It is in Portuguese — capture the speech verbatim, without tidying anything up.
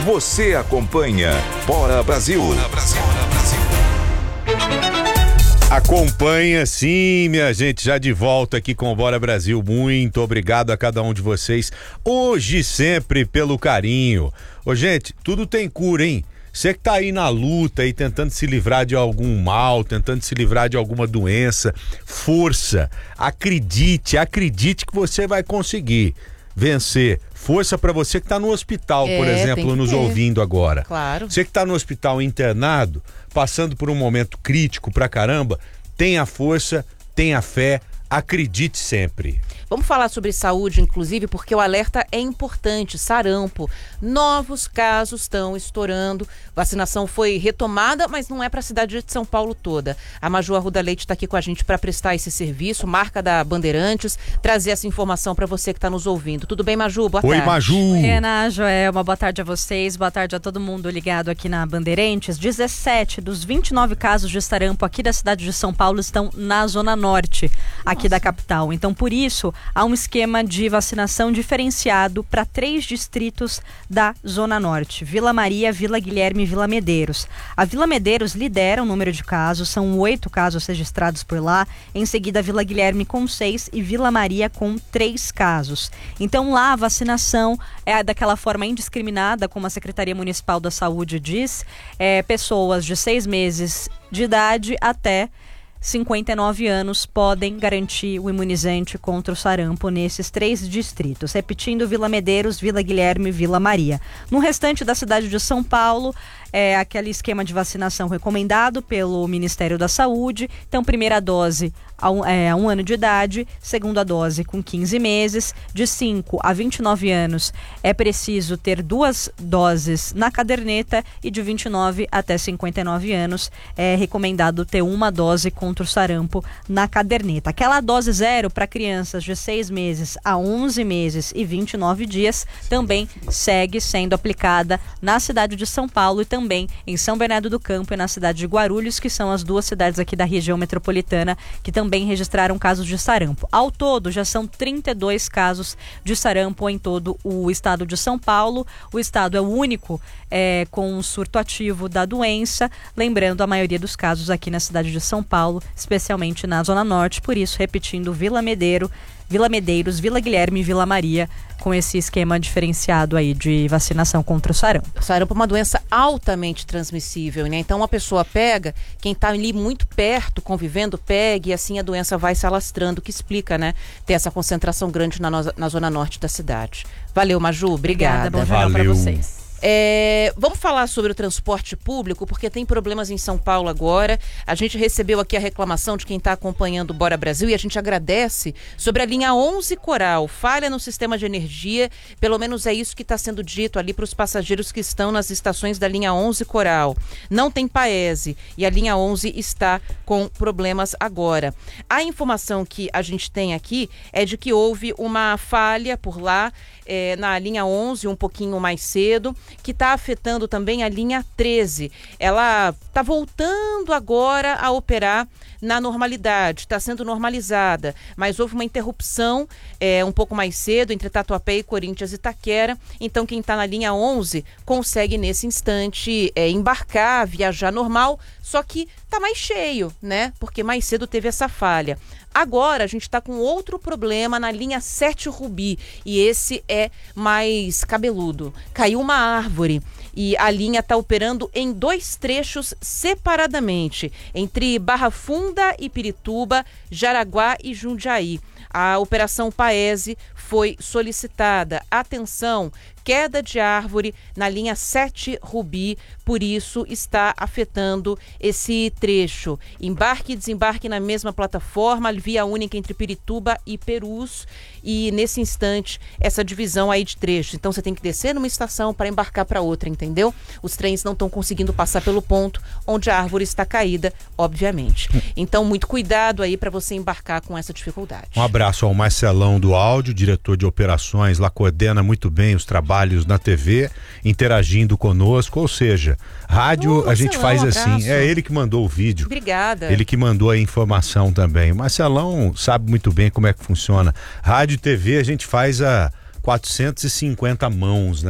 Você acompanha Bora Brasil. Bora Brasil. Bora Brasil. Acompanha sim, minha gente, já de volta aqui com o Bora Brasil. Muito obrigado a cada um de vocês, hoje e sempre, pelo carinho. Ô, gente, tudo tem cura, hein? Você que tá aí na luta, aí tentando se livrar de algum mal, tentando se livrar de alguma doença, força, acredite, acredite que você vai conseguir vencer. Força para você que tá no hospital, é, por exemplo, nos ter. ouvindo agora. Claro. Você que tá no hospital internado, passando por um momento crítico pra caramba, tenha força, tenha fé, acredite sempre. Vamos falar sobre saúde, inclusive, porque o alerta é importante. Sarampo, novos casos estão estourando. Vacinação foi retomada, mas não é para a cidade de São Paulo toda. A Maju Arruda Leite está aqui com a gente para prestar esse serviço, marca da Bandeirantes, trazer essa informação para você que está nos ouvindo. Tudo bem, Maju? Boa Oi, tarde. Maju. Oi, Ana, Joel, boa tarde a vocês, boa tarde a todo mundo ligado aqui na Bandeirantes. dezessete dos vinte e nove casos de sarampo aqui da cidade de São Paulo estão na Zona Norte, aqui Nossa. da capital. Então, por isso, há um esquema de vacinação diferenciado para três distritos da Zona Norte: Vila Maria, Vila Guilherme e Vila Medeiros. A Vila Medeiros lidera o número de casos, são oito casos registrados por lá. Em seguida, Vila Guilherme com seis e Vila Maria com três casos. Então, lá a vacinação é daquela forma indiscriminada, como a Secretaria Municipal da Saúde diz, é, pessoas de seis meses de idade até cinquenta e nove anos podem garantir o imunizante contra o sarampo nesses três distritos. Repetindo, Vila Medeiros, Vila Guilherme e Vila Maria. No restante da cidade de São Paulo, é aquele esquema de vacinação recomendado pelo Ministério da Saúde. Então, primeira dose a um, é, a um ano de idade, segunda dose com quinze meses, de cinco a vinte e nove anos é preciso ter duas doses na caderneta e de vinte e nove até cinquenta e nove anos é recomendado ter uma dose contra o sarampo na caderneta. Aquela dose zero para crianças de seis meses a onze meses e vinte e nove dias também segue sendo aplicada na cidade de São Paulo e também em São Bernardo do Campo e na cidade de Guarulhos, que são as duas cidades aqui da região metropolitana que também registraram casos de sarampo. Ao todo, já são trinta e dois casos de sarampo em todo o estado de São Paulo. O estado é o único é, com um surto ativo da doença. Lembrando, a maioria dos casos aqui na cidade de São Paulo, especialmente na Zona Norte. Por isso, repetindo, Vila Medeiro, Vila Medeiros, Vila Guilherme e Vila Maria, com esse esquema diferenciado aí de vacinação contra o sarampo. O sarampo é uma doença altamente transmissível, né? Então, uma pessoa pega, quem está ali muito perto, convivendo, pega, e assim a doença vai se alastrando, que explica, né, ter essa concentração grande na, no, na zona norte da cidade. Valeu, Maju, obrigada. Obrigada, bom jornal para vocês. É, vamos falar sobre o transporte público, porque tem problemas em São Paulo agora. A gente recebeu aqui a reclamação de quem está acompanhando o Bora Brasil e a gente agradece sobre a linha onze Coral, falha no sistema de energia. Pelo menos é isso que está sendo dito ali para os passageiros que estão nas estações da linha onze Coral. Não tem Paese e a linha onze está com problemas agora. A informação que a gente tem aqui é de que houve uma falha por lá, é, na linha onze, um pouquinho mais cedo, que está afetando também a linha treze. Ela está voltando agora a operar na normalidade, está sendo normalizada, mas houve uma interrupção é, um pouco mais cedo entre Tatuapé e Corinthians e Itaquera. Então, quem está na linha onze consegue nesse instante é, embarcar, viajar normal, só que está mais cheio, né? Porque mais cedo teve essa falha. Agora a gente está com outro problema na linha sete Rubi, e esse é mais cabeludo. Caiu uma árvore e a linha está operando em dois trechos separadamente, entre Barra Funda e Pirituba, Jaraguá e Jundiaí. A operação Paese foi solicitada. Atenção, queda de árvore na linha sete Rubi, por isso está afetando esse trecho. Embarque e desembarque na mesma plataforma, via única entre Pirituba e Perus, e nesse instante essa divisão aí de trechos. Então você tem que descer numa estação para embarcar para outra, entendeu? Os trens não estão conseguindo passar pelo ponto onde a árvore está caída, obviamente. Então muito cuidado aí para você embarcar com essa dificuldade. Um abraço ao Marcelão do áudio, diretor de operações, lá coordena muito bem os trabalhos na T V, interagindo conosco, ou seja, rádio uh, a gente faz um assim, é ele que mandou o vídeo. Obrigada. Ele que mandou a informação também. O Marcelão sabe muito bem como é que funciona. Rádio e T V a gente faz a quatrocentas e cinquenta mãos, né?